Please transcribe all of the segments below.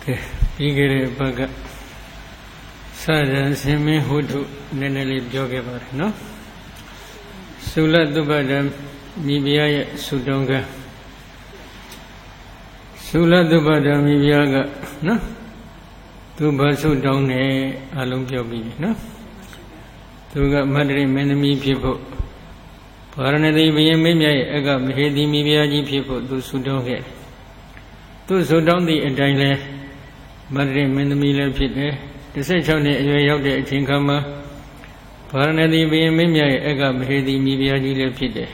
Bigere Baga Sadan Semi Hudu Neneli Jogeba, no? Sula Dubadam Mibia Sudonga Sula Dubadam Mibiaga, no? Dubasu Done Alumjobi, no? Tuga Madri Menemi people. Paranadi Mimia Ega Mehedi Mibiaji people do Sudonge. Do Sudan the Endile Madri Menemi Pite, the Sechone of the Chinkama. Paranadi Mimia Ega Mehedi Mibiaji Pite.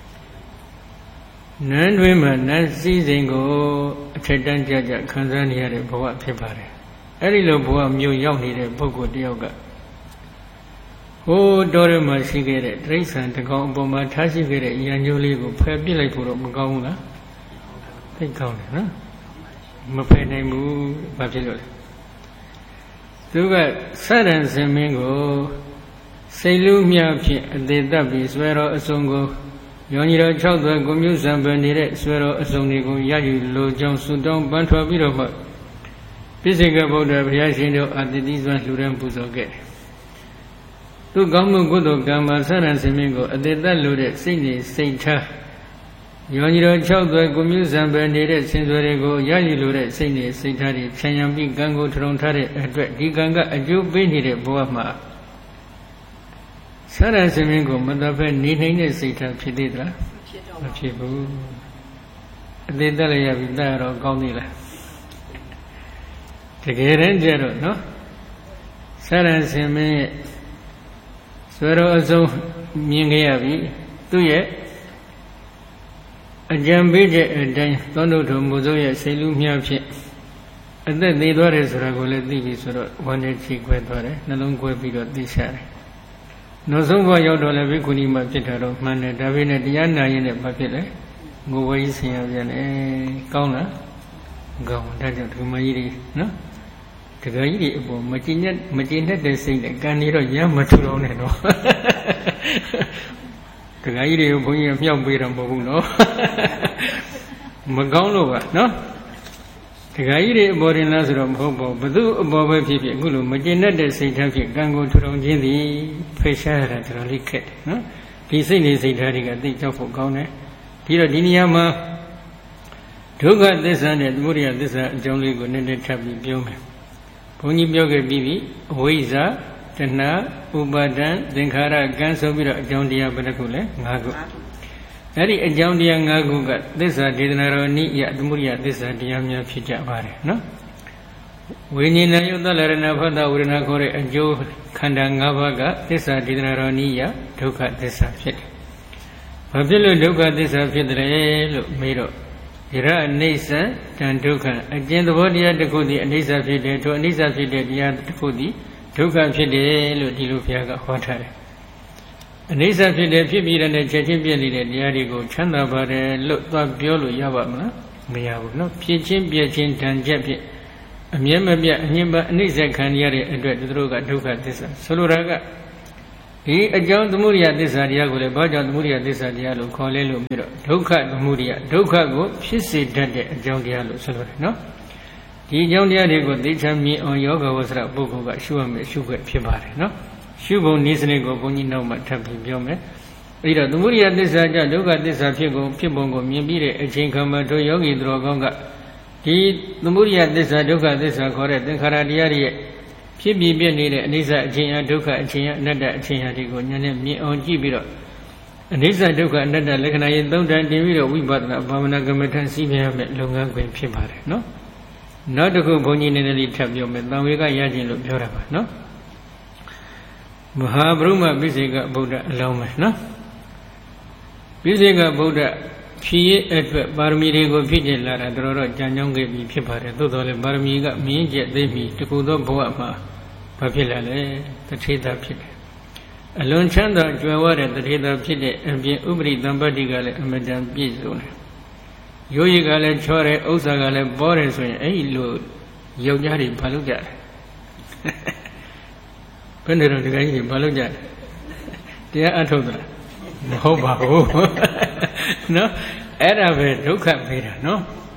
None women, none seizing go, Chetan Jaja, Kanzania, Boa Pepare. Erilo Boa Mu Yoni, Bogo Dioga. Oh, Dore Masigere, Trace and the Gomba Tashigere, Yanjuli, Pebile Puro Muganga. They count, huh? Mapene Mu Babilo. Tuga Sadan Semingo, Selu Miapi, the Dabi, Swero Asongo, Yonira Chowda, Gomusan Bandire, Swero Asonigo, Yayu, Lo John Sudan, Bantua Biroba. Pisiga Boda, Yashino, at the Dizan Luran Puzoge. To Gamu Gudo Gama Saran Semingo, a dead loaded Sydney Saint-Ta. Yoniro Chowda, Gomusan Bandire, Sensorego, Yayu loaded Sydney Saint-Tari, Chanyambi Gango Trontare, Diganga, a Jew Benide Boama. Saran Semingo, Madafa, Nihane Saint-Ta, Pididra, a Chibu. A dead Dalia Vidaro, Gaunila. The Gerangero, no? Saran Semingo. Swero also Mingayavi, 2 years. A Jambije and then Tondo to Mozoya, Selumia Pit. And then they were as Ragola Divis or 1 cheek wet water, Nalongo Bido Dishare. No so why you don't have a Kunima Pitaro, Man, Davina Diana in a papilla, go away, see a Kauna, go, that's a Mairi, no? The guy about Matina, they say the Ganiro Yamaturo. The guy of young Birambo, no? Magano, no? The guy about in Lazarum Hobo, but do above people, Gulu, Matina, they say Gango to Ronjini, Pesha, Raliket, no? He said he said Hariga, the job for Gone, Tira Diniama, Tuga this and Muria, this Jolly Gunende Chabi Biome. Pony Bioga Bibi, Oiza, Tana, Ubadan, Denkara, Gansovira, Jondia Badakule, Nago. That is a Jondia Nago, this are Dinaroni, Yadmuria, this are Diamia Pijabare, no? We need Nayoda Larana Fada, Urinakore, and Joe Kandangavaga, this are Dinaroni, Toka, this are fit. Pabilo Luka, this are fit, Miro. Ira Nisa, Tantuka, again the body at the Kodi, Anisa Fide, to Anisa Fide, the Kodi, Tuka Fide, Ludilupiaga, Hotter. Anisa Fide, Pibi and the Chetimpian, the Yadigo, Chanda Bade, look up Biolo Yabama, Miyabu, no, Pichin, Piachin, Tanjapi, Amyamabia, Nimba, Nisa Kanyari, and Druga, Tuka, this, Soluraga. He adjourned the Muria this Adiago, Baja Muria this Adialo, Colelo, Doka Muria, Doka go, she said that John Diallo, no? The John Diago, they tell me on yoga was a book of Shuam, Sugar, Pibare, no? Shubo Nisnego, Bonino, Matapi, Biome. Either the Muria this Adia, Doka this Apigo, Pibongo, Mibire, a chinkama to Yogi Drogonga. The Muria this Adoka this are correct, the Karadiari. She be needed, Nisa China Duka, China, Nada China Digo, me on Gibiro. And Nisa Duka, Nada, like I don't Diviro, we bought Bamana Gamatan Sibia, Lunga, Pibare, no? Not to go Bonin in the Tabio, but now we got Yajin of Yoraba, no? Mahabruma, Biziga Buddha, Loma, no? Biziga Buddha, P. at Barmigo Pidel, Lara, Doro, Janjong, Pibare, Dodole, Barmiga, me, yet they meet to go to Boama. Papillale, the Chita Pit. Alone Chanda, Juawara, the Chita Pit, and be Ubri, Dambadigale, and Madame Bizone. Yoyigale, Chore, Osagale, Boris, a load, Yogari, Paluja. Pendero, the guy, Paluja. They are Atoda. No, era ver, Duka Vera, no?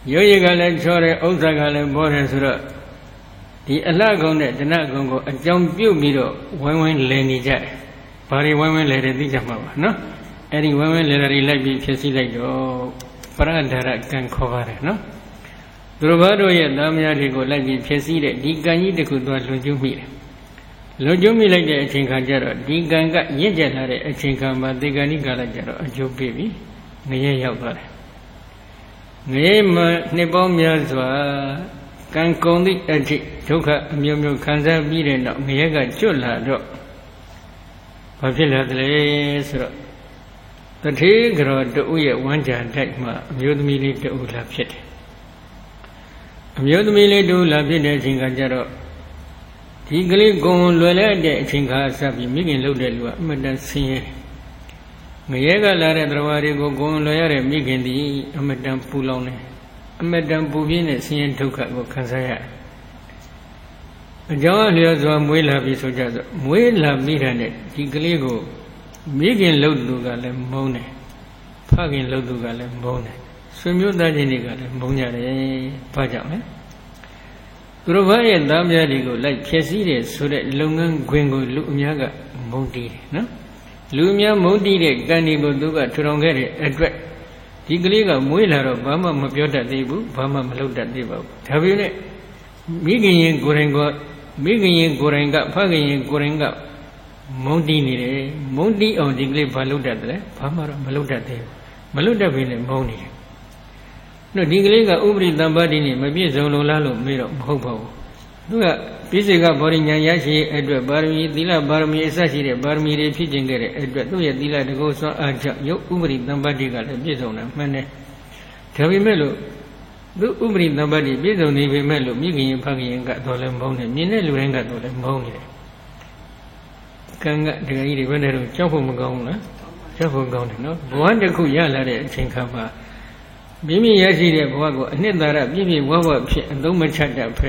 ရုပ်ရည်ကလည်းချောတယ်ဥစ္စာကလည်းပေါ်တယ်ဆိုတော့ဒီအလှကုံနဲ့တဏှကုံကိုအကြောင်းပြုတ်ပြီးတော့ဝိုင်းဝိုင်းလည်နေကြတယ်။ဘာတွေဝိုင်းဝိုင်းလည်တယ်သိကြမှာပါနော်။အဲဒီဝိုင်းဝိုင်းလည်တာတွေလိုက်ပြီးဖြစ်စီလိုက်တော့ပရဒရကံခေါ်ပါတယ်နော်။သူတို့ဘာတို့ရဲ့သားမယားတွေကိုလိုက်ပြီးဖြစ်စီတဲ့ဒီကံကြီးတစ်ခုသွားလွန်ကျူးမိတယ်။လွန်ကျူးမိလိုက်တဲ့အချိန်ခါကျတော့ဒီကံကရင့်ကျက်လာတဲ့အချိန်ခါမှာတေဂဏိကာလကျတော့အကျိုးပေးပြီးငရဲရောက်သွားတယ်။ငရဲမှာနှစ်ပေါင်းများစွာကံကုန်သည့်အထိဒုက္ခအမျိုးမျိုးခံစားပြီးတဲ့နောက်ငရဲကကျွတ်လာတော့ဘာဖြစ်လာသလဲဆိုတော့တထေးကတော်တူရဲ့ဝမ်းကြံတိုက်မှာအမျိုးသမီးလေးတူလာဖြစ်တယ်အမျိုးသမီးလေးတူလာဖြစ်တဲ့အချိန်ကကျတော့ဒီကလေးကိုလွယ်လိုက်တဲ့အချိန်ခါစပြီးမိခင်လှုပ်တဲ့လူကအမတန်ဆင်းရဲငရဲကလာတဲ့တရားတွေကိုကိုလွယ်ရတဲ့မိခင်ဒီအမတန်ပူလောင်တယ်အမတန်ပူပြင်းတဲ့ဆင်းရဲဒုက္ခကိုခံစားရတယ်အကြောင်းအလျော်စွာမွေးလာပြီဆိုကြဆိုမွေးလာပြီးတဲ့ဒီကလေးကိုမိခင်လှုပ်သူကလည်းမုန်းတယ်ဖခင်လှုပ်သူကလည်းမုန်းတယ်ဆွေမျိုးသားချင်းတွေကလည်းမုန်းကြတယ်ဘာကြောင့်လဲသူတို့ဘာရဲ့သားများတွေကိုလိုက်ဖြည့်ဆည်းတဲ့ဆိုတဲ့လုပ်ငန်းခွင်ကိုလူအများကမုန်းတီးတယ်နော်လူအများမုန်းတီးတဲ့ကံတွေကိုသူကထူထောင်ခဲ့တဲ့အတွက်ဒီကလေးကမွေးလာတော့ဘာမှမပြောတတ်သေးဘူးဘာမှမလုပ်တတ်သေးပါဘူးဒါပေမဲ့မိခင်ရင်ကိုယ်တိုင်ကမိခင်ရင်ကိုယ်တိုင်ကဖခင်ရင်ကိုယ်တိုင်ကမုန်းတီးနေတယ်မုန်းတီးအောင်ဒီကလေးဘာလုပ်တတ်တယ်ဘာမှတော့မလုပ်တတ်သေးဘူးမလုပ်တတ်ဘဲနဲ့မုန်းနေတယ်တို့ဒီကလေးကဥပရိသံပါတိနဲ့မပြည့်စုံလို့လားလို့မေးတော့မဟုတ်ပါဘူးသူကပြည့်စုံကဘောဓိဉာဏ်ရရှိအတွက်ပါရမီသီလပါရမီအစရှိတဲ့ပါရမီတွေဖြစ်ခြင်းခဲ့တဲ့အတွက်သူ့ရဲ့သီလတကုစွမ်းအားကြောင့်ရုပ်ဥပရိသံပါတိကလည်းပြည့်စုံတယ်မှန်တယ်ဒါပေမဲ့လို့သူဥပရိသံပါတိပြည့်စုံနေပေမဲ့လို့မိခင်ရင်ဖခင်ရင်ကတော့လည်းမုန်းတယ်မြင်တဲ့လူတိုင်းကတော့လည်းမုန်းနေတယ်ကံကဒကာကြီးတွေဘယ်နဲ့တော့ကြောက်ဖို့မကောင်းဘူးလားကြောက်ဖို့ကောင်းတယ်နော်ဘဝတစ်ခုရလာတဲ့အချိန်ခါမှာမိမိရရှိတဲ့ဘဝကိုအနှစ်သာရပြည့်ပြည့်ဝဝဖြစ်အသုံးမချတတ်ဖဲ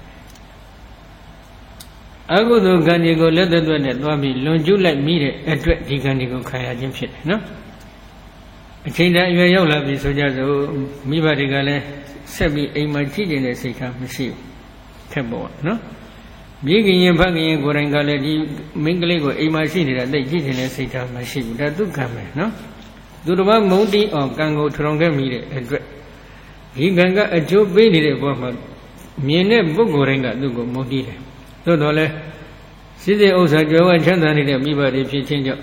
အကုသိုလ်ကံတွေကိုလက်သက်သွက်နဲ့သွားပြီးလွန်ကျူးလိုက်မိတဲ့အတွက်ဒီကံတွေကိုခံရခြင်းဖြစ်တယ်နော်အချိန်တန်အရွယ်ရောက်လာပြီဆိုကြစို့မိဘတွေကလည်းဆက်ပြီးအိမ်မှာကြည့်နေတဲ့စိတ်ထားမရှိဘူးထက်ပေါ်နော်မိခင်ရင်ဖခင်ရင်ကိုယ်တိုင်ကလည်းဒီမိန်းကလေးကိုအိမ်မှာရှိနေတာသိကြည့်နေတဲ့စိတ်ထားမရှိဘူးဒါသူကံပဲနော်သူတစ်ပါးမုန်းတီးအောင်ကံကိုထူထောင်ခဲ့မိတဲ့အတွက်ဒီကံကအကျိုးပေးနေတဲ့ဘဝမှာမြင်တဲ့ပုဂ္ဂိုလ်တိုင်းကသူ့ကိုမုန်းတီးတယ်သို့တော်လည်းစိစိဥစ္စာကြွယ်ဝချမ်းသာနေတဲ့မိဘတွေဖြစ်ခြင်းကြောင့်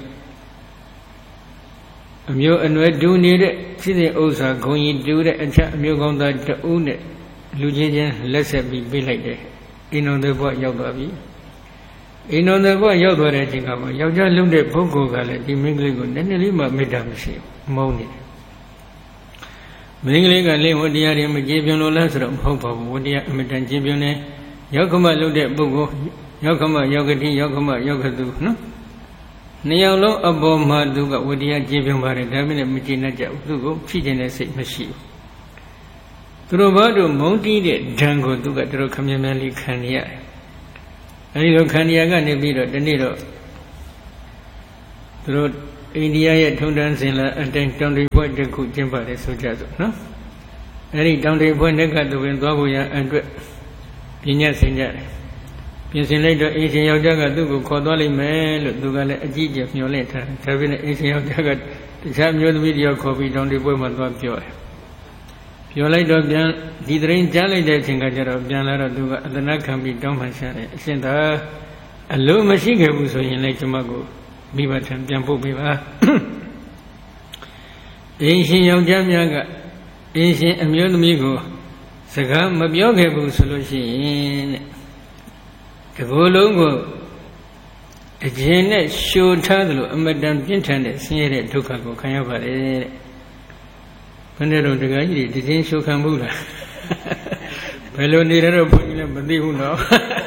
အမျိုးအနွယ်တူနေတဲ့စိစိဥစ္စာဂုံကြီးတူတဲ့အချက်အမျိုးကောင်းသားတဦးနဲ့လူချင်းချင်းလက်ဆက်ပြီးပေးလိုက်တယ်အိမ်တော်တွေဘဝရောက်သွားပြီအိမ်တော်တွေဘဝရောက်သွားတဲ့အချိန်ကမှယောက်ျားလုံးတဲ့ပုဂ္ဂိုလ်ကလည်းဒီမိန်းကလေးကိုနည်းနည်းလေးမှမေတ္တာမရှိဘူးမုန်းနေတယ်မိန်းကလေးကလည်းဝတ္တရားတွေမကျေပြွန်လို့လားဆိုတော့မဟုတ်ပါဘူးဝတ္တရားအမတန်ကျေပြွန်နေယောက်ကမလုပ်တဲ့ပုဂ္ဂိုလ်ယောက်ကမယောက်ကတိယောက်ကမယောက်ကသူနော်နှစ်ယောက်လုံးအပေါ်မှာသူကဝတ္တရားကျေပြွန်ပါတယ်ဒါပေမဲ့မကျေနပ်ကြဘူးသူကိုဖြစ်ခြင်းနဲ့စိတ်မရှိဘူးသူတို့ဘာတို့မုန်းတီးတဲ့ဓာန်ကိုသူကတို့ခမြဲမြဲလေးခံရရတယ်အဲဒီလိုခံရကနေပြီးတော့ဒီနေ့တော့သူတို့အိန္ဒိယရဲ့ထုံတန်းစင်လာအတိုင်းတောင်တွေဘွဲ့တစ်ခုကျင်းပါတယ်ဆိုကြစို့နော်အဲဒီတောင်တွေဘွဲ့နဲ့ကသူဝင်သွားဖို့ရအတွက်ပြညတ်ဆင်ကြတယ်ပြင်ဆင်လိုက်တော့အရှင်ယောက်ျားကသူ့ကိုခေါ်သွားလိမ့်မယ်လို့သူကလည်းအကြည့်ကျမျှော်လင့်ထားတယ်ဒါပေမဲ့အရှင်ယောက်ျားကတခြားမျိုးသမီးတယောက်ခေါ်ပြီးတောင်တွေဘွဲ့မှာသွားပြောတယ်ပြောလိုက်တော့ပြန်ဒီတရင်ကြားလိုက်တဲ့အချိန်ကကျတော့ပြန်လာတော့သူကအသနာခံပြီးတောင်းပန်ရှာတယ်အရှင်သာအလိုမရှိခဲ့ဘူးဆိုရင်လည်းကျွန်မကိုမိဘထံပြန်ပို့ပေးပါအင်းရှင်ယောက်ျားများကအင်းရှင်အမျိုးသမီးကိုစကားမပြောခဲ့ဘူးဆိုလို့ရှိရင်တဲ့ဒီကိုယ်လုံးကိုအကျဉ်နဲ့ရှို့ထားသလိုအမတန်ပြင်းထန်တဲ့ဆင်းရဲတဲ့ဒုက္ခကိုခံရပါတယ်တဲ့ဘယ်နဲ့တော့တခါကြီးဒီချင်းရှို့ခံဘူးလားဘယ်လိုနေရတော့ဘုန်းကြီးလည်းမသိဘူးနော်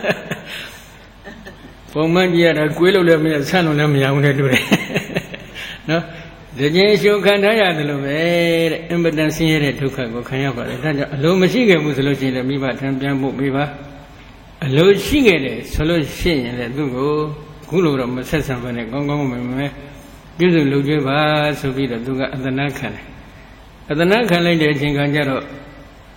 ပုံမှန်ကြည့်ရတာကွေးလို့လည်းမရဆန့်လို့လည်းမရဘူးနဲ့တူတယ်နော်ဒီချင်းရှို့ခံထားရတယ်လို့ပဲတဲ့အင်မတန်ဆင်းရဲတဲ့ဒုက္ခကိုခံရပါတယ်ဒါကြောင့်အလိုမရှိခဲ့ဘူးဆိုလို့ရှိရင်လည်းမိဘထံပြန်ဖို့ပေးပါအလိုရှိခဲ့တယ်ဆိုလို့ရှိရင်လည်းသူ့ကိုခုလိုတော့မဆက်ဆံပါနဲ့ကောင်းကောင်းမွန်မွန်ပြုစုလုပ်ကြွေးပါဆိုပြီးတော့သူကအသနာခံတယ်အသနာခံလိုက်တဲ့အချိန်ကကျတော့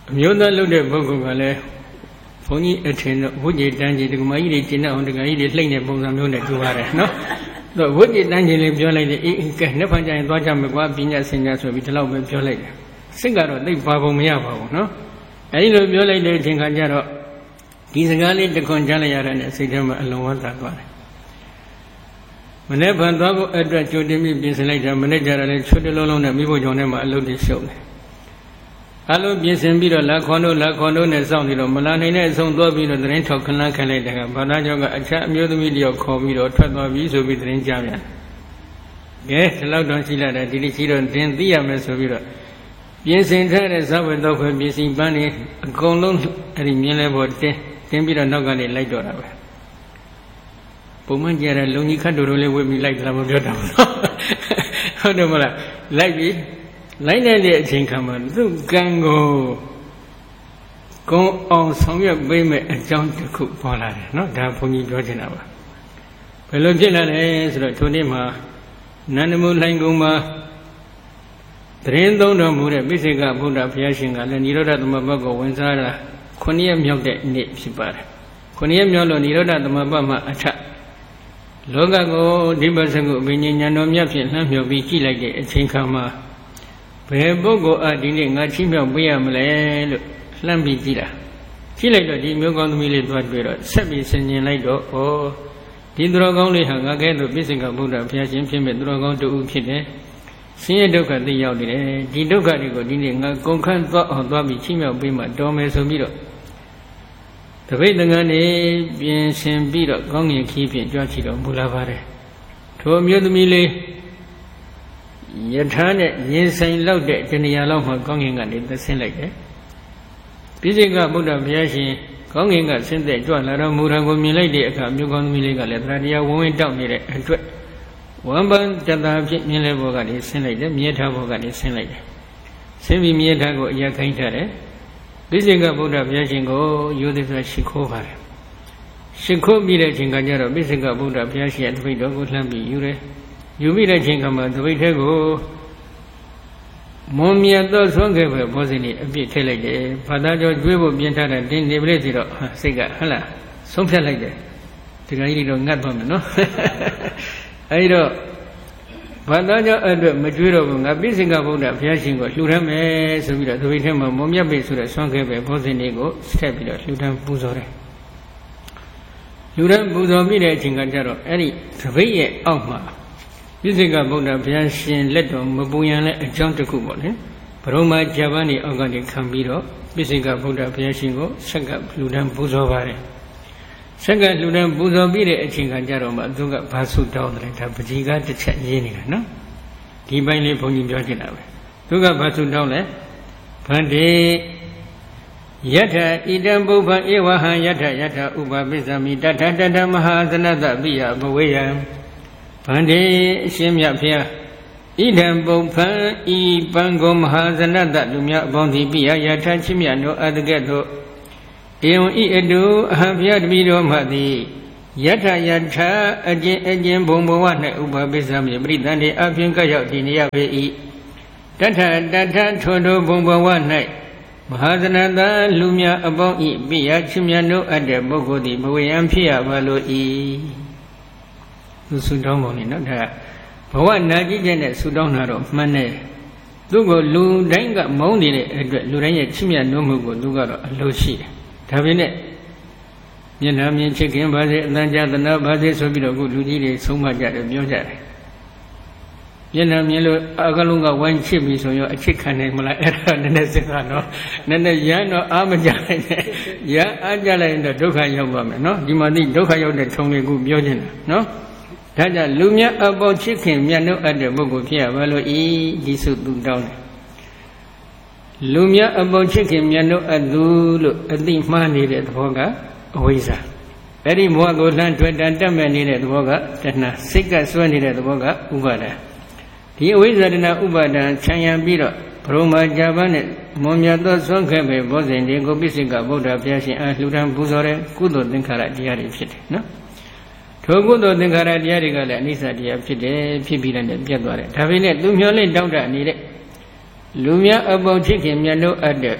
မျိုးသားလုပ်တဲ့ပုဂ္ဂိုလ်ကလည်းဘုန်းကြီးအထင်တော့ဝိဇ္ဇေတန်းကြီးဒီကမကြီးတွေကျင့်အောင်ဒီကကြီးတွေလှိမ့်တဲ့ပုံစံမျိုးနဲ့တူပါတယ်နော်တော့ဝိဇ္ဇေတန်းကြီးလေးပြောလိုက်တယ်အေးကဲနှစ်ဖန်ကြရင်သွားကြမယ်ကွာပညာစင်ကြဆိုပြီးဒီလောက်ပဲပြောလိုက်တယ်စိတ်ကတော့သိပါပုံမရပါဘူးနော်အဲဒီလိုပြောလိုက်တဲ့အချိန်ခါကျတော့ဒီစကားလေးတစ်ခွန်ကြားလိုက်ရတဲ့စိတ်ထဲမှာအလုံးဝသာသွားတယ်မနေ့ကသွားဖို့အတွက်ကြိုတင်ပြီးပြင်ဆင်လိုက်တာမနေ့ကျတော့လည်းချွတ်တလုံးလုံးနဲ့မိဖို့ကြောင့်နဲ့မှအလုပ်တွေရှုပ်တယ်အလုံးပြင်ဆင်ပြီးတော့လာခွန်တို့နဲ့စောင့်နေတော့မလာနိုင်တဲ့အဆုံးသွားပြီးတော့သတင်းထောက်ခဏခန့်လိုက်တဲ့ကဘာသာကျောင်းကအခြားအမျိုးသမီးတယောက်ခေါ်ပြီးတော့ထွက်သွားပြီဆိုပြီးသတင်းကြားပြန်ကဲဒီလောက်တော့ရှိလာတယ်ဒီလိုရှိတော့တင်သိရမယ်ဆိုပြီးတော့ပြင်ဆင်ထားတဲ့ဇဝေတော့ခွေပြင်ဆင်ပန်းနေအကုန်လုံးအဲ့ဒီမြင်းလဲပေါ်တင်းပြီးတော့နောက်ကနေလိုက်တော့တာပဲပုံမှန်ကြတဲ့လုံကြီးခတ်တို့လေးဝေ့ပြီးလိုက်လာမပြောတာဘူးနော်ဟုတ်တယ်မလားလိုက်ပြီးလိုက်တဲ့အချိန်ခါမှာသူ့ကံကိုကုန်းအောင်ဆောင်ရွက်ပေးမဲ့အကြောင်းတစ်ခုပေါ်လာတယ်နော်ဒါဘုန်းကြီးပြောချင်တာပါဘယ်လိုဖြစ်လာလဲဆိုတော့ထိုနေ့မှာနန္ဒမုလှိုင်ကုန်းမှာသတင်းသုံးတော်မူတဲ့ပိစိကဗုဒ္ဓဘုရားရှင်ကလည်းនិရောဓသမဘတ်ကိုဝင်စားတာ9ရက်မြောက်တဲ့နေ့ဖြစ်ပါတယ်9ရက်မြောက်လို့និရောဓသမဘတ်မှာအထလောကကိုဒီပစကုအဘိညာဉ်ဉာဏ်တော်မြတ်ဖြင့်လှမ်းမြော်ပြီးကြည့်လိုက်တဲ့အချိန်ခါမှာဘယ်ပုဂ္ဂိုလ်အားဒီနေ့ငါချီးမြှောက်ပေးရမလဲလို့လှမ်းပြီးကြည့်တာကြည့်လိုက်တော့ဒီမျိုးကောင်းသမီးလေးသွားတွေ့တော့ဆက်ပြီးဆင်ញင်လိုက်တော့ဩဒီသူတော်ကောင်းလေးဟာငါကဲသို့ပိစိကဗုဒ္ဓဘုရားရှင်ဖြစ်မဲ့သူတော်ကောင်းတူဖြစ်တယ်ဆင်းရဲဒုက္ခသိရောက်နေတယ်ဒီဒုက္ခတွေကိုဒီနေ့ငါကုန်ခန်းသွားအောင်သွားပြီးချီးမြှောက်ပေးမှတော်မယ်ဆိုပြီးတော့တပိတ်တန်ခါနေပြင်ဆင်ပြီးတော့ကောင်းငင်ခီးဖြင့်ကြွားချီတော်မူလာပါတယ်ထိုအမျိုးသမီးလေးယထာနဲ့ရင်ဆိုင်လောက်တဲ့တဏှာလောက်မှကောင်းငင်ကနေသဆင်းလိုက်တယ်ပိစိကဗုဒ္ဓဘုရားရှင်ကောင်းငင်ကဆင်းသက်ကြွလာတော်မူတာကိုမြင်လိုက်တဲ့အခါမြို့ကောင်းသမီးလေးကလည်းတရားဝင်ဝင်တောက်နေတဲ့အတွက်ဝမ်ပန်တတာဖြစ်မြင်လဲဘောကနေဆင်းလိုက်တယ်မြေထားဘောကနေဆင်းလိုက်တယ်ဆင်းပြီးမြေထားကိုအရာခိုင်းထားတယ်ပိစိကဗုဒ္ဓဘုရားရှင်ကိုရိုသေစွာရှိခိုးပါတယ်ရှိခိုးပြီးတဲ့အချိန်ကကျတော့ပိစိကဗုဒ္ဓဘုရားရှင်ရဲ့တပိတ်တော်ကိုလှမ်းပြီးယူတယ်ယူပြီးတဲ့အချိန်ကမှတပိတ်ထဲကိုမွန်မြတ်သောဆွမ်းခဲ့ပဲဘောဇင်ကြီးအပြည့်ထည့်လိုက်တယ်ဘာသာကျော်ကျွေးဖို့ပြင်ထားတဲ့တင်းနေပလိစီတော့စိတ်ကဟလားဆုံးဖြတ်လိုက်တယ်ဒီကကြီးတော့ငတ်သွားမယ်နော်အဲဒီတော့ဘာသာကြောင့်အတွက်မကြွေးတော့ဘူးငါပိစိကဗုဒ္ဓဘုရားရှင်ကိုလှူဒန်းမယ်ဆိုပြီးတော့ဒီဘိထဲမှာမုံမြတ်ပိဆိုတဲ့ဆွမ်းခဲပဲဘောဇင်လေးကိုဆက်ပြီးတော့လှူဒန်းပူဇော်တယ်လှူဒန်းပူဇော်ပြီးတဲ့အချိန်ကကျတော့အဲ့ဒီသပိရဲ့အောက်မှာပိစိကဗုဒ္ဓဘုရားရှင်လက်တော်မပူရန်လည်းအကြောင်းတစ်ခုပေါ့လေဘရုံမာဂျပန်နေအောက်ကနေခံပြီးတော့ပိစိကဗုဒ္ဓဘုရားရှင်ကိုဆက်ကလှူဒန်းပူဇော်ပါတယ်ဆက်ကလှူဒန်းပူဇော်ပြီးတဲ့အချိန်ကကြတော့မှသူကဘာဆုတောင်းတယ်ဒါပကြီးကတစ်ချက်ရေးနေတာနော်ဒီပိုင်းလေးဘုန်းကြီးပြောချင်တာပဲသူကဘာဆုတောင်းလဲဗန္တိယထဣတံပုဗ္ဗံဧဝဟံယထဥပပိစ္ဆမိတထတထမဟာသနတပိယဘဝေယံဗန္တိအရှင်မြတ်ဖျားဣဒံပုဗ္ဗံဤပံကောမဟာသနတလူများအပေါင်းသည်ပိယယထချစ်မြတ်တို့အတကဲ့သို့ဧဝံဤအတုအဟံဘုရားတပည့်တော်မှသည်ယထအကျဉ်ဘုံဘဝ၌ဥပပိစ္ဆမိပရိသန္တိအဖြင့်ကရောက်တည်နေရပေ၏တထထိုတို့ဘုံဘဝ၌မဟာသနတလူများအပေါင်းဤပိယချစ်မြတ်တို့အပ်တဲ့ပုဂ္ဂိုလ်သည်ဘဝယံဖြစ်ရပါလို့ဤသူဆုတောင်းပုံနဲ့နော်ဒါဘဝနာကြည့်ချက်နဲ့ဆုတောင်းတာတော့မှန်တယ်သူကိုလူတိုင်းကမုန်းနေတဲ့အတွက်လူတိုင်းရဲ့ချစ်မြတ်နိုးမှုကိုသူကတော့အလိုရှိတယ်ဒါပေမဲ့မျက်နှာမြင်ချစ်ခင်ပါစေအတန်ကြာသနာပါစေဆိုပြီးတော့အခုလူကြီးတွေဆုံးမကြတယ်ပြောကြတယ်မျက်နှာမြင်လို့အကလုံးကဝိုင်းချစ်ပြီဆိုရင်အချစ်ခံနိုင်မလားအဲ့ဒါနည်းနည်းစဉ်းစားတော့နည်းနည်းရမ်းတော့အားမကြနိုင်နဲ့ရမ်းအားကြလိုက်ရင်တော့ဒုက္ခရောက်ပါမယ်နော်ဒီမှာသိဒုက္ခရောက်တဲ့ထုံလေးကိုပြောနေတာနော်ဒါကြောင့်လူမြတ်အပေါချစ်ခင်မြတ်တို့အပ်တဲ့ပုဂ္ဂိုလ်ဖြစ်ရပါလို့ဤဒီစုသူတောင်းတယ်လူမြတ်အပေါချစ်ခင်မြတ်တို့အပ်သူလို့အသိမှားနေတဲ့သဘောကအဝိဇ္ဇာအဲ့ဒီဘဝကိုလှမ်းတွေ့တာတက်မဲ့နေတဲ့သဘောကတဏှာစိတ်ကစွဲနေတဲ့သဘောကဥပါဒံဒီအဝိဇ္ဇာတဏှာဥပါဒံခြံရံပြီးတော့ဘရုံမာဂျပန်နဲ့မွန်မြတ်သောဆွမ်းခဲ့ပဲဘောဇင်ဒီကိုပိစိကဗုဒ္ဓဘုရားရှင်အားလှူဒန်းပူဇော်တဲ့ကုသိုလ်သင်္ခါရတရားတွေဖြစ်တယ်နော်ထိုကုသိုလ်သင်္ခါရတရားတွေကလည်းအနိစ္စတရားဖြစ်တယ်ဖြစ်ပြီးလည်းပြတ်သွားတယ်ဒါပေမဲ့သူမျောလင့်တောက်တနေတဲ့လူများအပေါချစ်ခင်မြတ်တို့အပ်တဲ့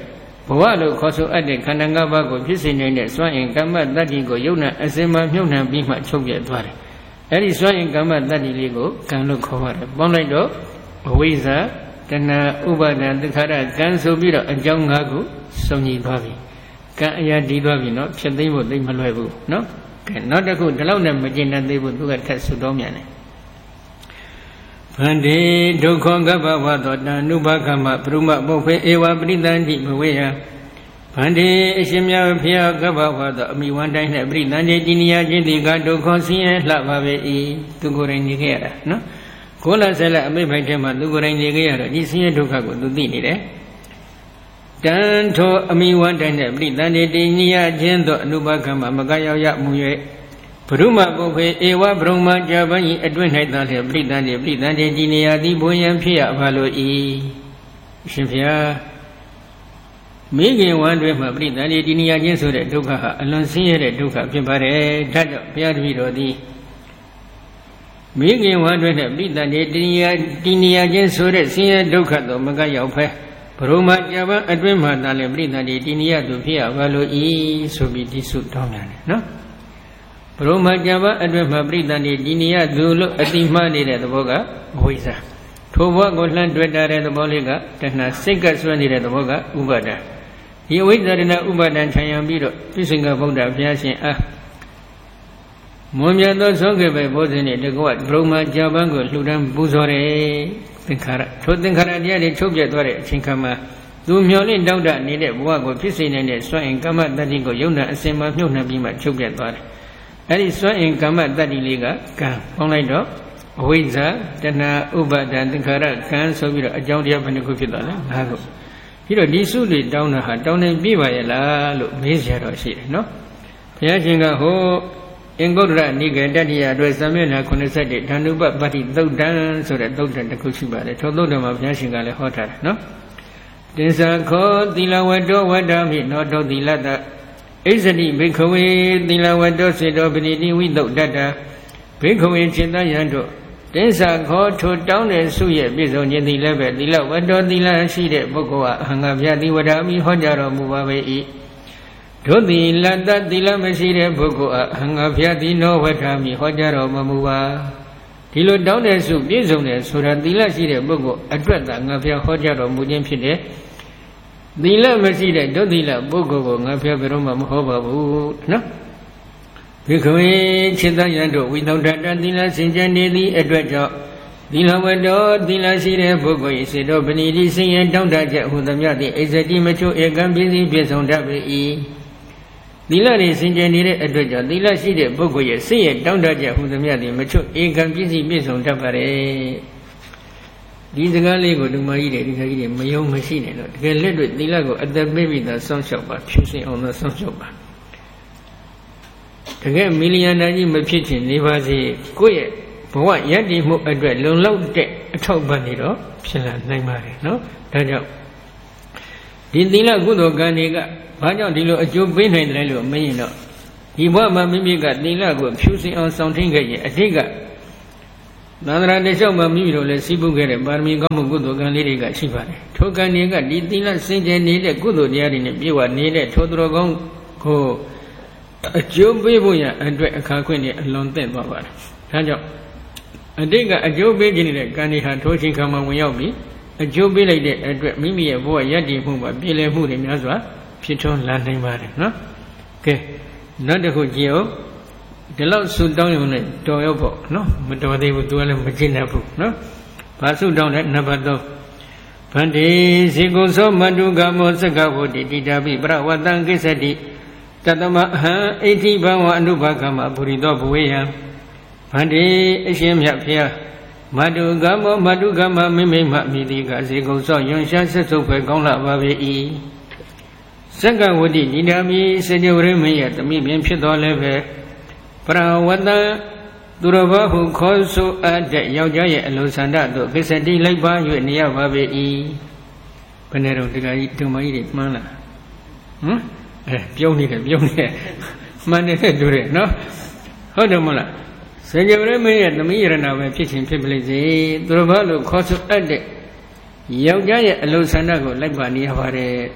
ဘဝလို့ခေါ်ဆိုအပ်တဲ့ခန္ဓာ၅ပါးကိုဖြစ်စေနိုင်တဲ့စွမ်းအင်ကမ္မတတ္တိကိုယုံနာအစင်မှာမြုပ်နှံပြီးမှချုပ်ပြတ်သွားတယ်အဲ့ဒီစွမ်းအင်ကမ္မတတ္တိလေးကိုကံလို့ခေါ်ပါတယ်ပေါင်းလိုက်တော့အဝိဇ္ဇာတဏှာဥပါဒံသင်္ခါရကံဆိုပြီးတော့အကြောင်း၅ခုစုံညီသွားပြီကံအရာတည်သွားပြီနော်ဖြစ်သိဖို့သိမလွယ်ဘူးနော်ကဲနောက်တစ်ခုဒီလောက်နဲ့မကျင်တတ်သေးဘူးသူကထက်ဆုတောင်းမြန်တယ်ဗန္တိဒုက္ခကပ္ပဝသောတဏှုဘကမ္မပရုမပုဖေဧဝပရိသန္တိဘဝေယဗန္တိအရှင်မြတ်ဖျားကပ္ပဝသောအမိဝန္တိုင်းနဲ့ပရိသန္တိတည်နေရခြင်းဒီကဒုက္ခဆင်းရဲလှပါပေ၏သူကိုယ်တိုင်နေခဲ့ရတာနော်ကိုလဆက်လက်အမိဖိုက်ထဲမှာသူကိုယ်တိုင်နေခဲ့ရတော့ဒီဆင်းရဲဒုက္ခကိုသူသိနေတယ်တန်ထိုအမိဝန္တိုင်းနဲ့ပရိသန္တိတည်နေရခြင်းသောအနုဘကမ္မမကရောက်ရမူ၍ဘုရုမပုဖေဧဝဘရုံမကြပန်းဤအတွင်း၌သာလျက်ပရိသန္တိကြည်နေရသည်ဘုံရန်ဖြစ်ရပါလို့ဤရှင်ဖျားမိခင်ဝမ်းတွင်မှပရိသန္တိကြည်နေရခြင်းဆိုတဲ့ဒုက္ခဟာအလွန်ဆင်းရဲတဲ့ဒုက္ခဖြစ်ပါတယ်ဒါကြောင့်ဘုရားတပည့်တော်သည်မိခင်ဝမ်းတွင်နဲ့ပရိသန္တိကြည်နေရခြင်းဆိုတဲ့ဆင်းရဲဒုက္ခတော့မကရောက်ဖဲဘရုံမကြပန်းအတွင်းမှသာလျက်ပရိသန္တိကြည်နေရသူဖြစ်ရပါလို့ဤဆိုပြီးဒီစုတောင်းရတယ်နော်ဘရုံမကြပအတွင်မှာပရိသန္တိဒီနေရသူလို့အတိမှနေတဲ့သဘောကဝိဇ္ဇာထိုဘဝကိုလှမ်းတွေ့တာတဲ့သဘောလေးကတဏှာစိတ်ကဆွဲနေတဲ့သဘောကဥပါဒံဒီဝိဇ္ဇာရဏဥပါဒံခြံရံပြီးတော့ပြစ္ဆေကဗုဒ္ဓဘုရားရှင်အားမွန်မြတ်သောသောကေပဲဘုဇင်းနဲ့တကွဘရုံမကြပကိုလှူဒန်းပူဇော်တယ်သင်္ခါရထိုသင်္ခါရတရားတွေချုပ်ပြတ်သွားတဲ့အချိန်ခါမှာသူမျောလင့်တောက်တနေတဲ့ဘဝကိုဖြစ်စေနိုင်တဲ့စွမ်းအင်ကမ္မတတ္တိကိုယုံနာအစင်မှာမြုပ်နှံပြီးမှချုပ်ပြတ်သွားတယ်အဲ့ဒီစွမ်းအင်ကမ္မတတ္တိလေးကကံပေါင်းလိုက်တော့အဝိဇ္ဇာတဏှာဥပါဒံသင်္ခါရကံဆိုပြီးတော့အကြောင်းတရားဘယ်နှခုဖြစ်သွားလဲ၅ခုပြီးတော့ဒီစုတွေတောင်းတာဟာတောင်းနေပြပါရဲ့လားလို့မေးစရာတော့ရှိတယ်နော်ဘုရားရှင်ကဟိုအင်္ဂုတ္တရနိကေတတိယအတွက်သံမေနာ87ဓာနုပပတ္တိသုတ်တံဆိုတဲ့သုတ်တံတစ်ခုရှိပါတယ်ထိုသုတ်တံမှာဘုရားရှင်ကလည်းဟောထားတယ်နော်တင်္ဆာခောသီလဝတ္တောဝတ္တမိနောတောသီလတ္တဣဇတိဘိခဝေသီလဝတ္တောစေတောပတိတိဝိသုဒ္ဓတ္တဘိခဝေจิตတယံတို့တင်္ဆာခောထိုတောင်းတဲ့စုရဲ့ပြည့်စုံခြင်းသည်လည်းပဲသီလဝတ္တောသီလရှိတဲ့ပုဂ္ဂိုလ်ဟာအဟံငါဗျာတိဝဒာမိဟောကြားတော်မူပါပေ၏တို့သီလတ္တသီလမရှိတဲ့ပုဂ္ဂိုလ်အားအဟံငါဗျာတိနောဝဒာမိဟောကြားတော်မူပါဒီလိုတောင်းတဲ့စုပြည့်စုံတဲ့ဆိုတာသီလရှိတဲ့ပုဂ္ဂိုလ်အတွက်သာငါဗျာဟောကြားတော်မူခြင်းဖြစ်တဲ့သီလမရှိတဲ့ဒုသီလပုဂ္ဂိုလ်ကိုငါဖျားဘယ်တော့မှမဟောပါဘူးနော်ဘိခဝေจิตယံတို့ဝိသုဒ္ဓတသီလစင်ကြယ်နေသည့်အတွက်ကြောင့်သီလဝတ္တောသီလရှိတဲ့ပုဂ္ဂိုလ်၏စေတောပဏိတိစင်ရတောင်းတချက်ဟူသည်များသည့်ဣဇတိမချို့ဧကံပြည့်စည်ပြည့်စုံတတ်ပေ၏သီလတွေစင်ကြယ်နေတဲ့အတွက်ကြောင့်သီလရှိတဲ့ပုဂ္ဂိုလ်ရဲ့စင်ရတောင်းတချက်ဟူသည်များသည့်မချို့ဧကံပြည့်စည်ပြည့်စုံတတ်ပါれဒီစကားလေးကိုဓမ္မကြီးတွေဒီခါကြီးတွေမယုံမရှိနဲ့တော့တကယ်လက်တွေ့သီလကိုအသက်ပေးပြီးသားစောင့်ရှောက်ပါဖြူစင်အောင်သာစောင့်ရှောက်ပါတကယ်မီလီယံနာကြီးမဖြစ်ချင်နေပါစေကိုယ့်ရဲ့ဘဝရည်တည်မှုအတွက်လုံလောက်တဲ့အထောက်ပံ့နေတော့ဖြစ်လာနိုင်ပါတယ်နော်ဒါကြောင့်ဒီသီလကုသိုလ်ကံတွေကဘာကြောင့်ဒီလိုအကျိုးပေးနိုင်တယ်လို့မင်းရင်တော့ဒီဘဝမှာမိမိကသီလကိုဖြူစင်အောင်စောင့်ထိန်ခဲ့ရင်အတိတ်ကသန္တရာတလျှောက်မှာမိမိတို့လည်းစီးပူးခဲ့တဲ့ပါရမီကောင်းမှုကုသိုလ်ကံလေးတွေကရှိပါတယ်ထိုကံတွေကဒီသီလစင်ကြယ်နေတဲ့ကုသိုလ်တရားတွေနဲ့ပြည့်ဝနေတဲ့ထိုသူတော်ကောင်းကိုအကျိုးပေးဖို့ရအတွက်အခါခွင့်တွေအလွန်သင့်သွားပါတယ်ဒါကြောင့်အတိတ်ကအကျိုးပေးခြင်းတဲ့ကံတွေဟာထိုချိန်ခါမှာဝင်ရောက်ပြီးအကျိုးပေးလိုက်တဲ့အတွက်မိမိရဲ့ဘဝရည်တည်မှုမှာပြည်လည်မှုတွေများစွာဖြစ်ထွန်းလာနိုင်ပါတယ်နော်ကဲနောက်တစ်ခုကြည့်အောင်ဒီလောက်ဆုတောင်းရုံနဲ့တော်ရောက်ပေါ့နော်မတော်သေးဘူးသူကလည်းမကျင့်တတ်ဘူးနော်ဘာဆုတောင်းလဲနံပါတ်3ဗန္တိဇေကုံသောမတုကမောသက္ကဝတိတိတာပိပရဝတံကိစ္စတိတတမအဟံအိဋ္ဌိဘဝအနုဘကမပုရိသောဘဝေယံဗန္တိအရှင်မြတ်ဖျားမတုကမောမတုကမမိမိမမိတိကဇေကုံသောယွန်ရှားဆက်စုပ်ပဲကောင်းလာပါပေ၏သက္ကဝတိတိတာပိစေတဝရမရဲ့တမိပင်ဖြစ်တော်လည်းပဲပရဝတ္တသူတော်ဘာဟုခေါ်ဆိုအပ်တဲ့ယောက်ျားရဲ့အလိုဆန္ဒသို့ကိစ္စတိလိုက်ပါ၍နေရပါပေ၏ဘယ်နဲ့တော့တခါကြီးဒုမကြီးတွေမှန်းလာပြုံးနေတယ်မှန်နေတဲ့တူတယ်နော်ဟုတ်တယ်မလားစေကြဝရမင်းရဲ့သမီးရဏပဲဖြစ်ချင်းဖြစ်ပလိစေသူတော်ဘာလို့ခေါ်ဆိုအပ်တဲ့ယောက်ျားရဲ့အလိုဆန္ဒကိုလိုက်ပါနေရပါတယ်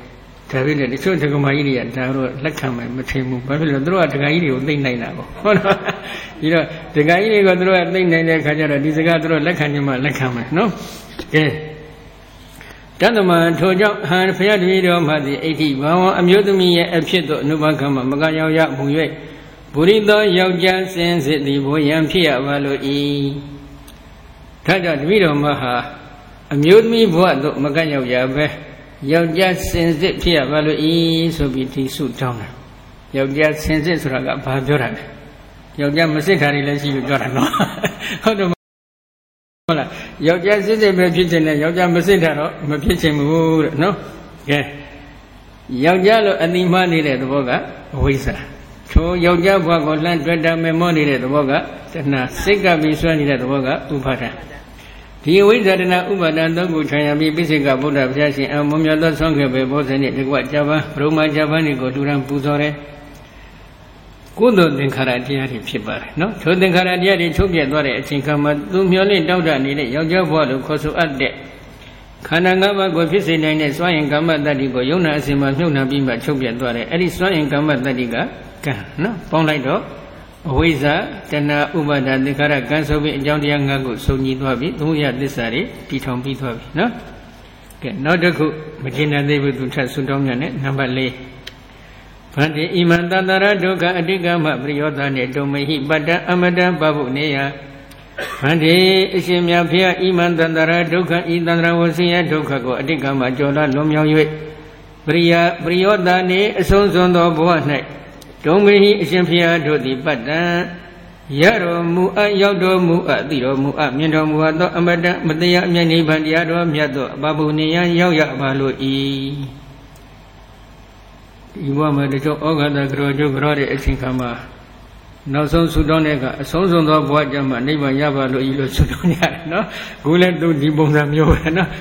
ဒါပေမဲ့တချို့ဒကမာကြီးတွေကဒါတော့လက်ခံမယ်မထင်ဘူးဘာဖြစ်လို့သူတို့ကဒကာကြီးတွေကိုသိနိုင်တာပေါ့ဟုတ်လားဒီတော့ဒကာကြီးတွေကသူတို့ကသိနိုင်တဲ့အခါကျတော့ဒီစကားသူတို့လက်ခံနေမှလက်ခံမယ်နော်ကဲတတ္တမထိုကြောင့်ဟန်ဖျားတပည့်တော်မှသည်အဋ္ဌိဘာဝအမျိုးသမီးရဲ့အဖြစ်သို့အနုဘကမမကရောက်ရမူ၍ပုရိသောယောက်ျားစင်စစ်သည်ဘိုးရန်ဖြစ်ရပါလို့ဤဒါကြောင့်တပည့်တော်မှဟာအမျိုးသမီးဘဝသို့မကရောက်ရပဲယောက်ျားစင်စစ်ဖြစ်ရပါလို့ဤဆိုပြီးဒီစုတောင်းတယ်ယောက်ျားစင်စစ်ဆိုတာကဘာပြောတာလဲယောက်ျားမစစ်တာတွေလည်းရှိလို့ပြောတာနော်ဟုတ်တယ်ဟုတ်လားယောက်ျားစစ်စစ်ပဲဖြစ်ခြင်းနဲ့ယောက်ျားမစစ်တာတော့မဖြစ်ခြင်းဘူးတဲ့နော်ကဲယောက်ျားလို့အတိမနေတဲ့သဘောကအဝိဇ္ဇာထိုယောက်ျားဘဝကိုလှမ်းတွေ့တာမေမောနေတဲ့သဘောကတဏှာစိတ်ကပြီးဆွဲနေတဲ့သဘောကဥပါဒံဒီအဝိဇ္ဇာတဏှာဥပါဒံသုံးခုခြံရပြီးပိစိကဗုဒ္ဓဘုရားရှင်အမွန်မြတ်သောဆုံးခဲ့ပဲဘောဇဉ်နှင့်တကွကြပါဘုရမကြပါးကိုလူရန်ပူဇော်တယ်ကုသိုလ်သင်္ခါရတရားတွေဖြစ်ပါတယ်နော်ထိုသင်္ခါရတရားတွေချုပ်ပြတ်သွားတဲ့အချိန်ခါမှာသူမျောလင့်တောက်တနေတဲ့ယောက်ျားဘဝလို့ခေါ်ဆိုအပ်တဲ့ခန္ဓာ၅ပါးကိုဖြစ်စေနိုင်တဲ့စွမ်းရင်ကမ္မတ္တိကိုယုံနာအစဉ်မှာမြုပ်နှံပြီးမှချုပ်ပြတ်သွားတယ်အဲ့ဒီစွမ်းရင်ကမ္မတ္တိကကံနော်ပေါင်းလိုက်တော့အဝိဇ္ဇာတဏှာဥပါဒသင်္ခါရကံဆိုပြီးအကြောင်းတရား၅ခုစုံညီသွားပြီသုံးရသစ္စာတွေတည်ထောင်ပြီးသွားပြီနော်ကဲနောက်တစ်ခုမကျင်တဲ့သေးဘူးသူထပ်ဆွတောင်းမြတ်နဲ့နံပါတ်၄ဗန္တိဣမံတတရဒုက္ခအတိကမပရိယောသနှင့်တုံမေဟိပတ္တအမတံပပုနေယဗန္တိအရှင်မြတ်ဖျားဣမံတတရဒုက္ခဤတန္တရဝဆင်းရဲဒုက္ခကိုအတိကမကျော်လွန်မြောက်၍ပရိယောသနှင့်အဆုံးစွန်သောဘဝ၌တုံမေဟိအရှင်ဖျားတို့သည်ပတ္တံရတော်မူအပ်ရောက်တော်မူအပ်သိတော်မူအပ်မြင်တော်မူအပ်သောအမတံမတရားအမြတ်နိဗ္ဗာန်တရားတော်မြတ်သောပပုနေယရောက်ရပါလို့ဤဒီဘဝမှာတချို့ဩဃာတကရောကျုပ်ကြောတဲ့အချိန်ခါမှာနောက်ဆုံးဆုတောင်းတဲ့ကအဆုံးစွန်သောဘဝကျမှနိဗ္ဗာန်ရပါလို့ဤလို့ဆုတောင်းရတယ်နော်ခုလည်းသူဒီပုံစံမျိုးပဲနော်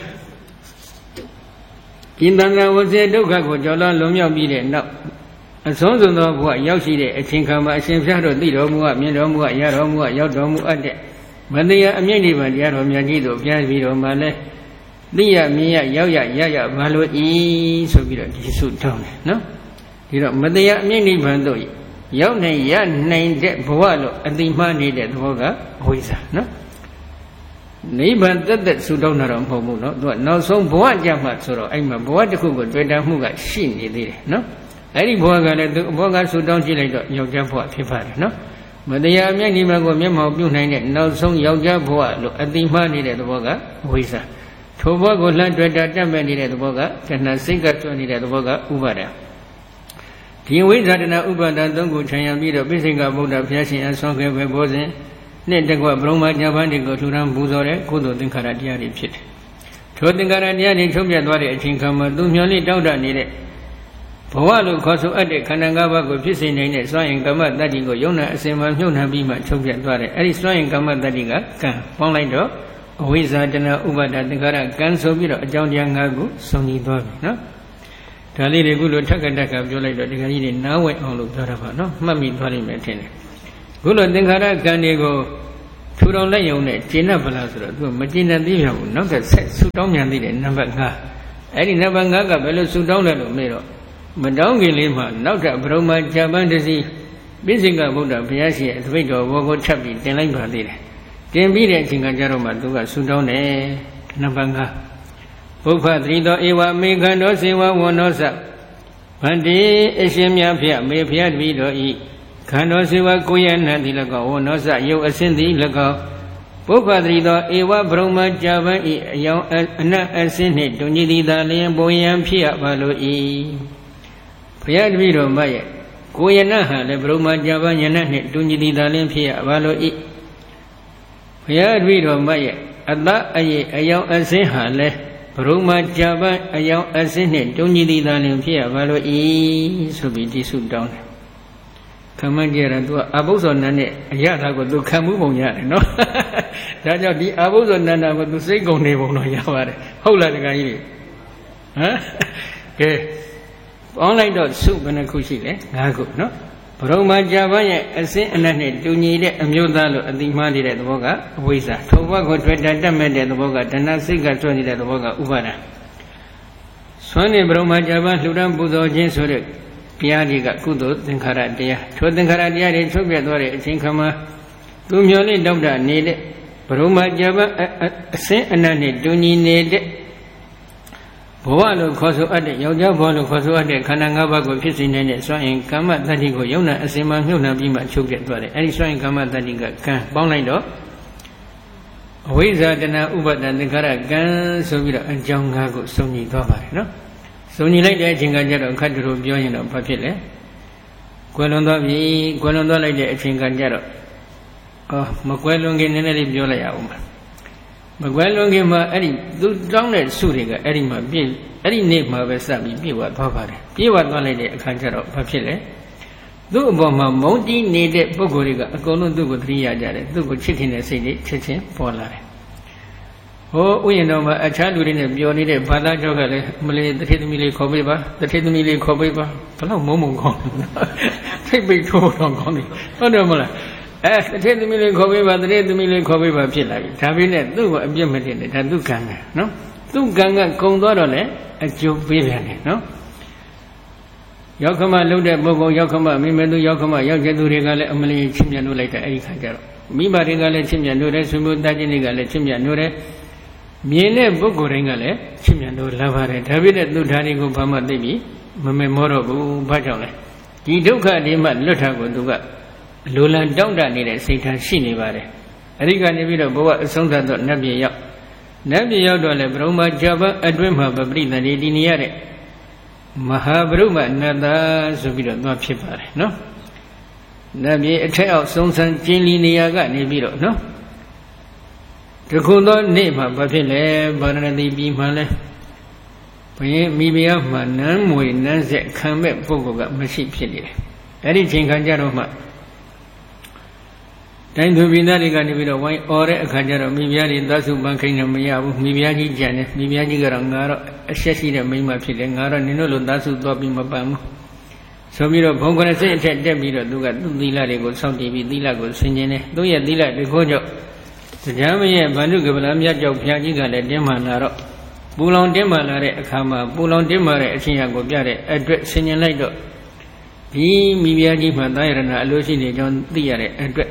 ဒီတန်ခါဝစေဒုက္ခကိုကြော်လွန်မြောက်ပြီးတဲ့နောက်အဆုံးစွန်သောဘဝရောက်ရှိတဲ့အချိန်ခါမှာအရှင်ဘုရားတို့သိတော်မူအပ်မြင်တော်မူအပ်ရတော်မူအပ်ရောက်တော်မူအပ်တဲ့မတရားအမြင့်နိဗ္ဗာန်တရားတော်မြတ်ကြီးတို့ပြန်ပြီးတော့မှလည်းသိရမြင်ရရောက်ရဘာလို့ဤဆိုပြီးတော့ဒီဆုတောင်းတယ်နော်ဒီတော့မတရားအမြင့်နိဗ္ဗာန်တို့ရောက်နိုင်ရနိုင်တဲ့ဘဝလို့အတိမနေတဲ့သဘောကအဝိဇ္ဇာနော်နိဗ္ဗာန်တက်ဆုတောင်းတာတော့မဟုတ်ဘူးနော်သူကနောက်ဆုံးဘဝကြမှာဆိုတော့အဲ့မှာဘဝတစ်ခုကိုတွေ့တာမှုကရှိနေသေးတယ်နော်အဲ့ဒီဘဝကလည်းသူဘဝကဆုတောင်းကြည့်လိုက်တော့ယောက်ျားဘဝဖြစ်ပါတယ်နော်မတရားအမြတ်နိဗ္ဗာန်ကိုမျက်မှောက်ပြုနိုင်တဲ့နောက်ဆုံးယောက်ျားဘဝလို့အတိမနေတဲ့သဘောကအဝိဇ္ဇာထိုဘဝကိုလှမ်းတွေ့တာတက်မဲ့နေတဲ့သဘောကတဏှာစိတ်ကကျွနေတဲ့သဘောကဥပါဒံဒီဝိဇ္ဇာတနာဥပါဒံသုံးခုခြံရပြီးတော့ပိစိကဗုဒ္ဓဘုရားရှင်အဆောခဲ့ပဲဘောဇဉ်နဲ့တကွဗြဟ္မာကြပန်းတွေကိုထူထမ်းပူဇော်တဲ့ကုသိုလ်သင်္ခါရတရားတွေဖြစ်တယ်။ထိုသင်္ခါရတရားတွေချုပ်ပြတ်သွားတဲ့အချိန်ခါမှာသူမျောလေးတောက်တနေတဲ့ဘဝလို့ခေါ်ဆိုအပ်တဲ့ခန္ဓာ၅ပါးကိုဖြစ်စေနိုင်တဲ့စွမ်းရင်ကမ္မတတ္တိကိုယုံနာအစဉ်မှာမြုပ်နှံပြီးမှချုပ်ပြတ်သွားတယ်။အဲဒီစွမ်းရင်ကမ္မတတ္တိကကံပေါင်းလိုက်တော့အဝိဇ္ဇာတနာဥပါဒသင်္ခါရကံဆိုပြီးတော့အကြောင်းတရား၅ခုစုံညီသွားပြီနော်။ဒါလေးတွေခုလိုထက်ကတက်ကပြောလိုက်တော့ဒီကကြီးတွေနားဝဲအောင်လို့ပြောတာပါနော်မှတ်မိသွားလိမ့်မယ်ထင်တယ်ခုလိုသင်္ခါရကံတွေကိုထူထောင်လိုက်ရုံနဲ့ကျင့်တတ်ပါလားဆိုတော့သူကမကျင့်တတ်သေးပါဘူးနောက်ထပ်ဆက်ဆူတောင်းမြန်သေးတယ်နံပါတ်5အဲ့ဒီနံပါတ်5ကဘယ်လိုဆူတောင်းလဲလို့မေးတော့မတောင်းခင်လေးမှာနောက်ထပ်ဗြဟ္မာဂျပန်တစီပိစိကဗုဒ္ဓဘုရားရှင်အသပိတ်တော်ဘောကိုထပ်ပြီးတင်လိုက်ပါသေးတယ်တင်ပြီးတဲ့အချိန်ကကြတော့မှသူကဆူတောင်းတယ်နံပါတ်5ပုပ္ပသတိတော်ဧဝမေခန္တောစေဝဝဏောသဗန္တိအရှင်မြတ်ဖျက်မေဖျက်တပည့်တော်ဤခန္တောစေဝကိုရဏတိ၎င်းဝဏောသယုတ်အစင်းသည်၎င်းပုပ္ပသတိတော်ဧဝဗြဟ္မာကြပန်ဤအယောင်အနတ်အစင်းနှင့်တုန်ကြီးသည်သာလျင်ပုံရန်ဖြစ်ရပါလို့ဤဖျက်တပည့်တော်မရဲ့ကိုရဏဟာလည်းဗြဟ္မာကြပန်ယနတ်နှင့်တုန်ကြီးသည်သာလျင်ဖြစ်ရပါလို့ဤဖျက်တပည့်တော်မရဲ့အတအယေအယောင်အစင်းဟာလည်းဘရုံမကြပန်းအယောင်အစင်းနဲ့တုံးကြီးသည်သာလျှင်ဖြစ်ရပါလို့ဤဆိုပြီးဒီဆုတောင်းတယ်ခမန်းကြရသူကအဘုဇ္ဇောနန္နဲ့အရသာကိုသူခံမှုပုံရတယ်နော်ဒါကြောင့်ဒီအဘုဇ္ဇောနန္ဒကိုသူစိတ်ကုန်နေပုံတော့ရပါတယ်ဟုတ်လားတခါကြီးဟမ်ကဲပေါင်းလိုက်တော့ဆုဘယ်နှခုရှိလဲ5ခုနော်ဘရုံမကြပန်းရဲ့အစင်းအနက်နဲ့တူညီတဲ့အမျိုးသားလို့အတိမှားနေတဲ့သဘောကအဝိဇ္ဇာထိုဘကိုတွေ့တာတက်မဲ့တဲ့သဘောကဒဏ္ဍစိတ်ကကျွတ်နေတဲ့သဘောကဥပါဒံစွမ်းနေဘုံမှာကြပါလှူဒန်းပူဇော်ခြင်းဆိုတဲ့တရားတွေကကုသိုလ်သင်္ခါရတရားထိုသင်္ခါရတရားတွေချုပ်ပြတ်သွားတဲ့အချိန်ခါမှာသူမျောလေးတောက်တာနေတဲ့ဘုံမှာကြပါအစင်းအနတ်နဲ့တူညီနေတဲ့ဘဝလို့ခေါ်ဆိုအပ်တဲ့ယောက်ျားဘဝလို့ခေါ်ဆိုအပ်တဲ့ခန္ဓာ၅ပါးကိုဖြစ်စေနေတဲ့စွမ်းအင်ကမ္မတတ္တိကိုယုံနာအစင်မှမြုပ်နှံပြီးမှချုပ်ပြတ်သွားတယ်အဲဒီစွမ်းအင်ကမ္မတတ္တိကကံပေါင်းလိုက်တော့အဝိဇ္ဇာတဏဥပါဒသင်္ခါရကံဆိုပြီးတော့အကြောင်း၅ခုစုံညီသွားပါတယ်နော်စုံညီလိုက်တဲ့အချိန်ကကြတော့ခတ်တူပြောရင်တော့ဘာဖြစ်လဲကွယ်လွန်သွားပြီကွယ်လွန်သွားလိုက်တဲ့အချိန်ကကြတော့မကွယ်လွန်ခင်နည်းနည်းလေးပြောလိုက်ရအောင်မကွယ်လွန်ခင်မှာအဲ့ဒီသူတောင်းတဲ့စုတွေကအဲ့ဒီမှာပြည့်အဲ့ဒီနေ့မှာပဲစပြီးပြည့်ဝသွားပါတယ်ပြည့်ဝသွားလိုက်တဲ့အခါကျတော့ဘာဖြစ်လဲသူ့အပေါ်မှာမုန်းတီးနေတဲ့ပုဂ္ဂိုလ်တွေကအကုန်လုံးသူ့ကိုသတိရကြတယ်သူ့ကိုချစ်ခင်တဲ့စိတ်တွေချက်ချင်းပေါ်လာတယ်ဟိုဥယျာဉ်တော်မှာအခြားလူတွေနဲ့ပြောနေတဲ့ဘာသာကြောကလည်းမလေးတထေသမီးလေးခေါ်ပေးပါတထေသမီးလေးခေါ်ပေးပါဘလောက်မုံကောင်းထိတ်ပိတ်ထိုးတော့ကောင်းတယ်ဟုတ်တယ်မလားတထေသမီးလေးခေါ်ပေးပါတထေသမီးလေးခေါ်ပေးပါဖြစ်လာပြီဒါပေမဲ့သူ့ကိုအပြစ်မတင်နဲ့ဒါသူ့ကံပဲနော်သူ့ကံကကုံသွားတော့လေအကျိုးပေးပြန်တယ်နော်ရောက်ခမလုံးတဲ့ပုဂ္ဂိုလ်ရောက်ခမမိမဲသူရောက်ခမရောက်ကျသူတွေကလည်းအမလီချစ်မြတ်လို့လိုက်တဲ့အဲ့ဒီခါကျတော့မိဘတွေကလည်းချစ်မြတ်လို့တယ်ဆွေမျိုးသားချင်းတွေကလည်းချစ်မြတ်လို့တယ်မြင်တဲ့ပုဂ္ဂိုလ်တိုင်းကလည်းချစ်မြတ်လို့လာပါတယ်ဒါပေမဲ့သူဓာတ်တွေကိုဘာမှသိပြီမမေ့မောတော့ဘူးဘာကြောင့်လဲဒီဒုက္ခတွေမှလွတ်တာကိုသူကလိုလံတောင့်တနေတဲ့စိတ်ထားရှိနေပါတယ်အဲ့ဒီကနေပြီးတော့ဘဝအဆုံးသတ်တော့နတ်ပြည်ရောက်နတ်ပြည်ရောက်တော့လေဘုံမှာဂျပန်အတွင်းမှာပရိသတ်တွေတည်နေရတဲ့မဟာဗရုမနတ္တဆိုပြီးတော့သွားဖြစ်ပါတယ်နော်နတ်ပြည်အထက်အောက်ဆုံးဆန်းကျင်းလီနေရာကနေပြီးတော့နော်တခုသောနေ့မှာဘာဖြစ်လဲဗာရဏသီပြည်မှာလဲဘုရင်မိဖုရားမှာနန်းမွေနန်းဆက်ခံမဲ့ပုဂ္ဂိုလ်ကမရှိဖြစ်နေတယ်အဲ့ဒီချိန်ခါကျတော့မှတိုင်းသူပြည်သားတွေကနေပြီးတော့ဝိုင်းအော်တဲ့အခါကျတော့မိဖုရားတွေသတ်စုပန်းခိုင်းတယ်မရဘူးမိဖုရားကြီးကြံတယ်မိဖုရားကြီးကတော့ငါတော့အဆက်ရှိတဲ့မိန်းမဖြစ်တယ်ငါတော့နင်တို့လိုသတ်စုသွားပြီးမပန်းဘူးဆိုပြီးတော့ဘုံကရစိတ်အထက်တက်ပြီးတော့သူကသူ့သီလတွေကိုစောင့်တည်ပြီးသီလကိုဆင်ခြင်တယ်သူ့ရဲ့သီလတခိုးကြောင့်တရားမရဲ့ဗန္ဓုကပလမြတ်ကြောင့်ဘုရားကြီးကလည်းတင်းမှန်လာတော့ပူလောင်တင်းမှန်လာတဲ့အခါမှာပူလောင်တင်းမှန်တဲ့အချင်းရကိုပြတဲ့အတွက်ဆင်ခြင်လိုက်တော့ဒီမိဖုရားကြီးမှသာယရဏအလိုရှိနေကြောင်းသိရတဲ့အတွက်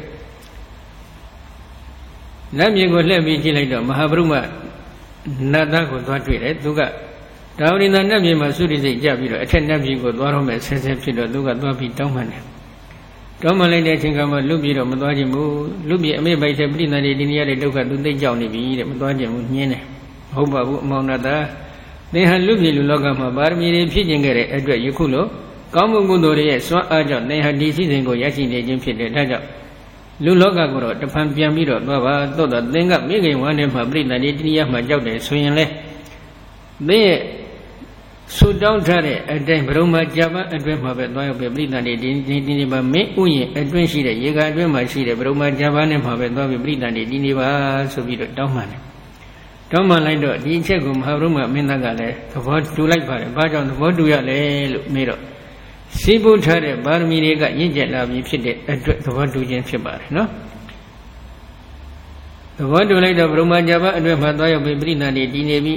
နတ်မြေကိုလှည့်ပြီးကြည့်လိုက်တော့မဟာဗရုမနတ်သားကိုသွားတွေ့တယ်သူကဒါဝိနနတ်မြေမှာသုရိစိတ်ကြပြီးတော့အထက်နတ်မြေကိုသွားတော့မယ်ဆဲဆဲဖြစ်တော့သူကသွားပြီးတောင်းပန်တယ်တောင်းပန်လိုက်တဲ့အချိန်ကမှလွတ်ပြီးတော့မသွားခြင်းဘူးလွတ်ပြီးအမေပိုက်တဲ့ပြိဿန်တွေဒီနေရာတဲ့ဒုက္ခသူသိကြောက်နေပြီတဲ့မသွားခြင်းဘူးညင်းတယ်မဟုတ်ပါဘူးအမောင်နတ်သားသင်ဟာလွတ်ပြည်လူလောကမှာပါရမီတွေဖြည့်ကျင်ခဲ့တဲ့အတွက်ယခုလိုကောင်းမှုကုသိုလ်တွေရဲ့စွမ်းအားကြောင့်သင်ဟာဒီစည်းစိမ်ကိုရရှိနေခြင်းဖြစ်တယ်ဒါကြောင့်လူလောကကိုတော့တဖန်ပြန်ပြီးတော့သွားပါသို့တော့သင်ကမိခင်ဝမ်းထဲမှာပြိဿန်တွေဒီနေရာမှာကြောက်တယ်ဆိုရင်လေသင်ရဲ့ဆူတောင်းထားတဲ့အတိုင်းဘုံမှာဂျပန်အတွင်းမှာပဲသွားရောက်ပဲပြိဿန်တွေဒီနေပါမင်းဥယျာဉ်အတွင်းရှိတဲ့ရေကအတွင်းမှာရှိတဲ့ဘုံမှာဂျပန်နဲ့မှာပဲသွားပြီးပြိဿန်တွေဒီနေပါဆိုပြီးတော့တောင်းပန်တယ်တောင်းပန်လိုက်တော့ဒီအချက်ကိုမဟာဗုဒ္ဓမင်းသားကလည်းသဘောတူလိုက်ပါတယ်ဘာကြောင့်သဘောတူရလဲလို့မေးတော့စီးပူးထားတဲ့ပါရမီတွေကရင့်ကျက်လာပြီဖြစ်တဲ့အတွက်သဘောတူခြင်းဖြစ်ပါတယ်နော်သဘောတူလိုက်တော့ဘုံမှာဂျပန်အတွင်းမှာသွားရောက်ပြီးပြိဿန်တွေဒီနေပြီး